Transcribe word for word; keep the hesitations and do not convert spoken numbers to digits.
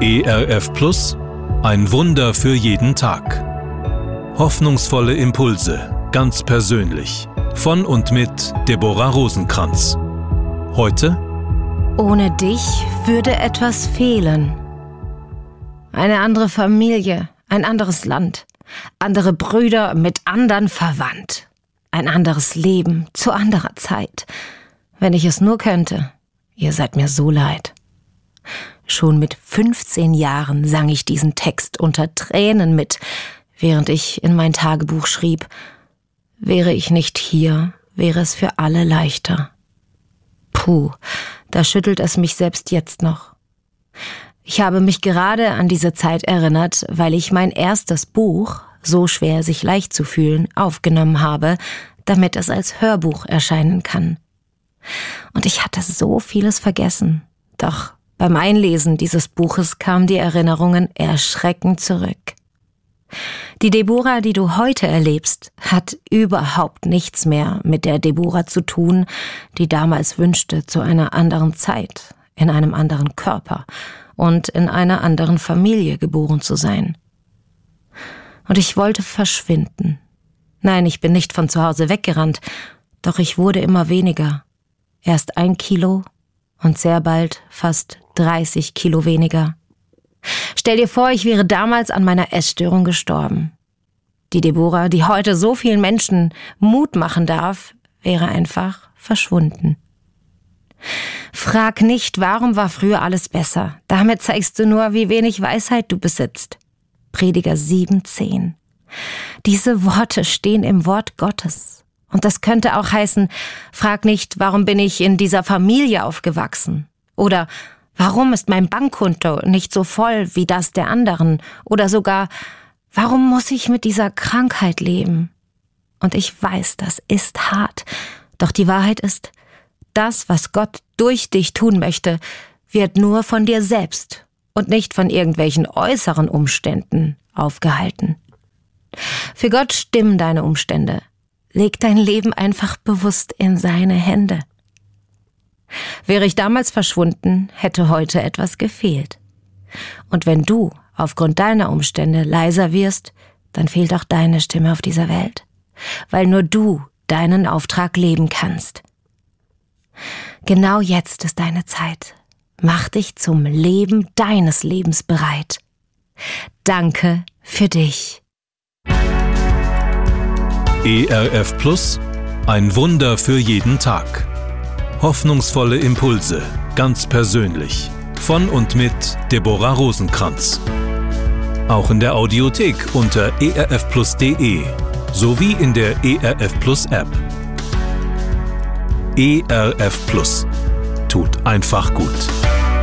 E R F Plus, ein Wunder für jeden Tag. Hoffnungsvolle Impulse, ganz persönlich. Von und mit Deborah Rosenkranz. Heute: Ohne dich würde etwas fehlen. Eine andere Familie, ein anderes Land, andere Brüder mit anderen verwandt. Ein anderes Leben zu anderer Zeit. Wenn ich es nur könnte, ihr seid mir so leid. Schon mit fünfzehn Jahren sang ich diesen Text unter Tränen mit, während ich in mein Tagebuch schrieb: Wäre ich nicht hier, wäre es für alle leichter. Puh, da schüttelt es mich selbst jetzt noch. Ich habe mich gerade an diese Zeit erinnert, weil ich mein erstes Buch, So schwer sich leicht zu fühlen, aufgenommen habe, damit es als Hörbuch erscheinen kann. Und ich hatte so vieles vergessen. Doch beim Einlesen dieses Buches kamen die Erinnerungen erschreckend zurück. Die Deborah, die du heute erlebst, hat überhaupt nichts mehr mit der Deborah zu tun, die damals wünschte, zu einer anderen Zeit, in einem anderen Körper und in einer anderen Familie geboren zu sein. Und ich wollte verschwinden. Nein, ich bin nicht von zu Hause weggerannt, doch ich wurde immer weniger. Erst ein Kilo und sehr bald fast dreißig Kilo weniger. Stell dir vor, ich wäre damals an meiner Essstörung gestorben. Die Deborah, die heute so vielen Menschen Mut machen darf, wäre einfach verschwunden. Frag nicht, warum war früher alles besser. Damit zeigst du nur, wie wenig Weisheit du besitzt. Prediger sieben zehn. Diese Worte stehen im Wort Gottes. Und das könnte auch heißen: Frag nicht, warum bin ich in dieser Familie aufgewachsen? Oder warum ist mein Bankkonto nicht so voll wie das der anderen? Oder sogar, warum muss ich mit dieser Krankheit leben? Und ich weiß, das ist hart. Doch die Wahrheit ist, das, was Gott durch dich tun möchte, wird nur von dir selbst und nicht von irgendwelchen äußeren Umständen aufgehalten. Für Gott stimmen deine Umstände. Leg dein Leben einfach bewusst in seine Hände. Wäre ich damals verschwunden, hätte heute etwas gefehlt. Und wenn du aufgrund deiner Umstände leiser wirst, dann fehlt auch deine Stimme auf dieser Welt, weil nur du deinen Auftrag leben kannst. Genau jetzt ist deine Zeit. Mach dich zum Leben deines Lebens bereit. Danke für dich. E R F Plus, ein Wunder für jeden Tag. Hoffnungsvolle Impulse, ganz persönlich. Von und mit Deborah Rosenkranz. Auch in der Audiothek unter e r f plus punkt de sowie in der E R F Plus App. E R F Plus. Tut einfach gut.